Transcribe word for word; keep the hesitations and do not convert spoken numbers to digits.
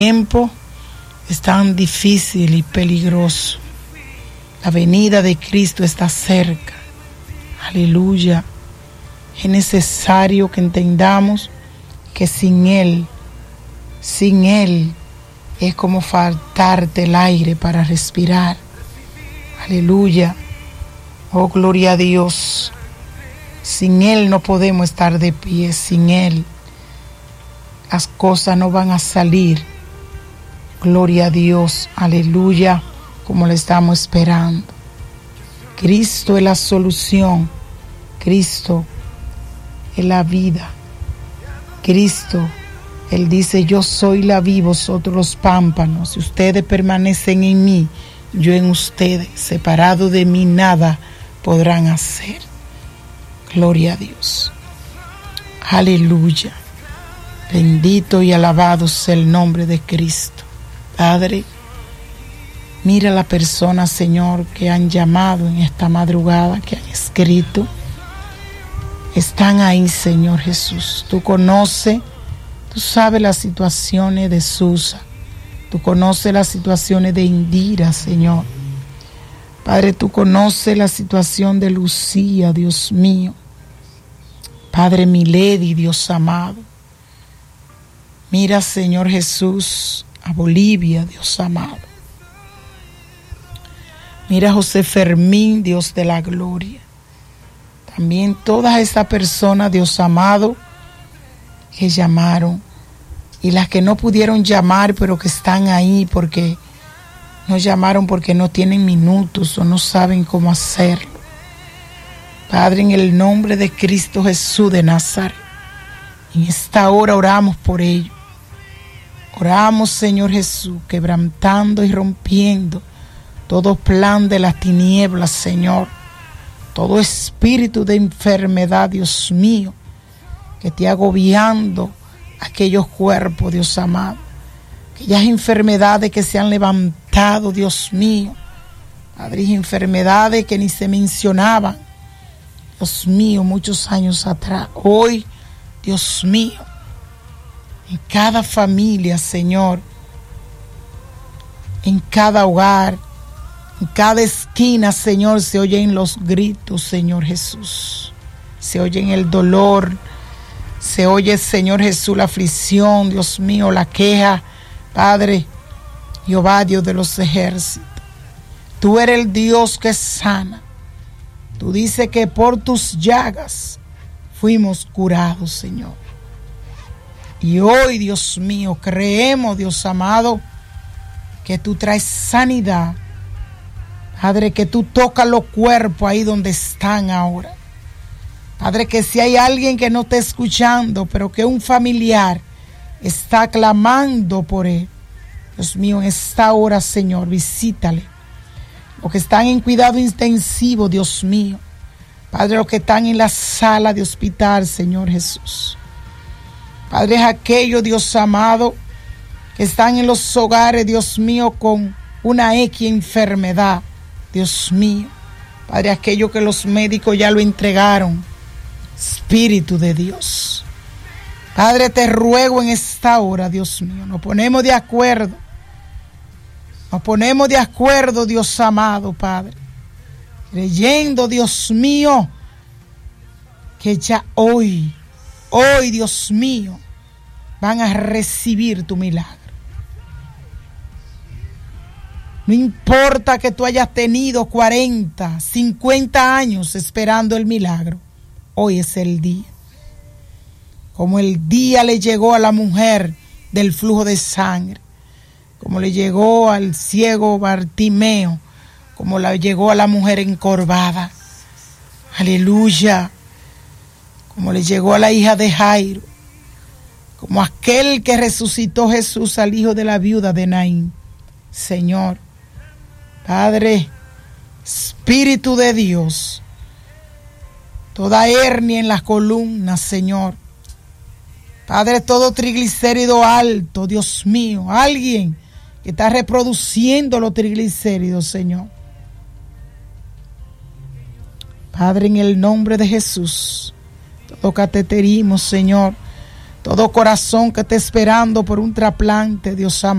tiempo es tan difícil y peligroso. La venida de Cristo está cerca. Aleluya. Es necesario que entendamos que sin Él, sin Él, es como faltarte el aire para respirar. Aleluya. Oh, gloria a Dios. Sin Él no podemos estar de pie. Sin Él las cosas no van a salir. Gloria a Dios. Aleluya. Como le estamos esperando. Cristo es la solución. Cristo es la vida. Cristo, Él dice, yo soy la vid, vosotros los pámpanos. Si ustedes permanecen en mí, yo en ustedes. Separado de mí nada podrán hacer. Gloria a Dios. Aleluya. Bendito y alabado sea el nombre de Cristo. Padre, mira a la persona, Señor, que han llamado en esta madrugada, que han escrito. Están ahí, Señor Jesús. Tú conoces, tú sabes las situaciones de Susa. Tú conoces las situaciones de Indira, Señor. Padre, tú conoces la situación de Lucía, Dios mío. Padre, Milady, Dios amado. Mira, Señor Jesús, a Bolivia, Dios amado. Mira a José Fermín, Dios de la gloria. También todas estas personas, Dios amado, que llamaron. Y las que no pudieron llamar, pero que están ahí porque no llamaron porque no tienen minutos o no saben cómo hacerlo. Padre, en el nombre de Cristo Jesús de Nazaret, en esta hora oramos por ellos. Oramos, Señor Jesús, quebrantando y rompiendo todo plan de las tinieblas, Señor. Todo espíritu de enfermedad, Dios mío, que esté agobiando aquellos cuerpos, Dios amado. Aquellas enfermedades que se han levantado, Dios mío. Padre, enfermedades que ni se mencionaban, Dios mío, muchos años atrás. Hoy, Dios mío, en cada familia, Señor, en cada hogar, en cada esquina, Señor, se oyen los gritos, Señor Jesús. Se oye el dolor, se oye, Señor Jesús, la aflicción, Dios mío, la queja. Padre, Jehová, Dios de los ejércitos, tú eres el Dios que sana. Tú dices que por tus llagas fuimos curados, Señor. Y hoy, Dios mío, creemos, Dios amado, que tú traes sanidad. Padre, que tú tocas los cuerpos ahí donde están ahora. Padre, que si hay alguien que no está escuchando, pero que un familiar está clamando por él, Dios mío, en esta hora, Señor, visítale. Los que están en cuidado intensivo, Dios mío. Padre, los que están en la sala de hospital, Señor Jesús. Padre, es aquellos, Dios amado, que están en los hogares, Dios mío, con una X enfermedad, Dios mío. Padre, aquello que los médicos ya lo entregaron. Espíritu de Dios. Padre, te ruego en esta hora, Dios mío, nos ponemos de acuerdo. Nos ponemos de acuerdo, Dios amado, Padre. Creyendo, Dios mío, que ya hoy, hoy, Dios mío, van a recibir tu milagro. No importa que tú hayas tenido cuarenta, cincuenta años esperando el milagro. Hoy es el día. Como el día le llegó a la mujer del flujo de sangre. Como le llegó al ciego Bartimeo. Como le llegó a la mujer encorvada. Aleluya. Como le llegó a la hija de Jairo. Como aquel que resucitó Jesús al hijo de la viuda de Naín. Señor, Padre, Espíritu de Dios, toda hernia en las columnas, Señor. Padre, todo triglicérido alto, Dios mío. Alguien que está reproduciendo los triglicéridos, Señor. Padre, en el nombre de Jesús, todo cateterismo, Señor, Todo corazón que esté esperando por un trasplante, Dios amado.